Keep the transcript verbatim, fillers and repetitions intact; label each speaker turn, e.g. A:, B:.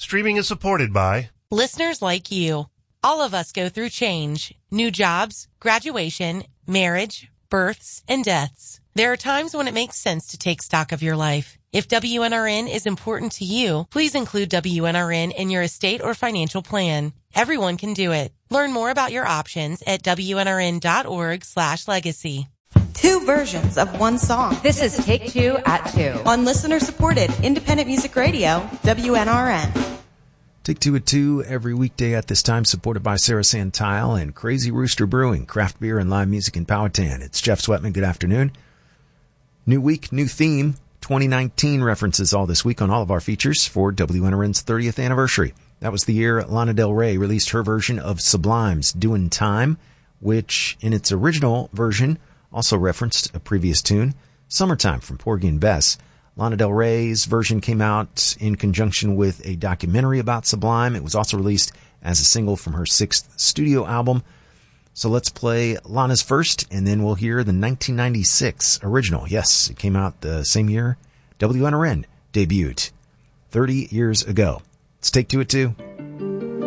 A: Streaming is supported by
B: listeners like you. All of us go through change, new jobs, graduation, marriage, births, and deaths. There are times when it makes sense to take stock of your life. If W N R N is important to you, please include W N R N in your estate or financial plan. Everyone can do it. Learn more about your options at W N R N dot org slash legacy.
C: Two versions of one song.
D: This is Take Two at Two.
C: On listener-supported independent music radio, W N R N.
E: Take Two at Two every weekday at this time, supported by Sarah Sand Tile and Crazy Rooster Brewing, craft beer and live music in Powhatan. It's Jeff Sweatman. Good afternoon. New week, new theme. twenty nineteen references all this week on all of our features for W N R N's thirtieth anniversary. That was the year Lana Del Rey released her version of Sublime's Doin' Time, which in its original version also referenced a previous tune, Summertime from Porgy and Bess. Lana Del Rey's version came out in conjunction with a documentary about Sublime. It was also released as a single from her sixth studio album. So let's play Lana's first, and then we'll hear the nineteen ninety-six original. Yes, it came out the same year W N R N debuted, thirty years ago. Let's Take Two at Two.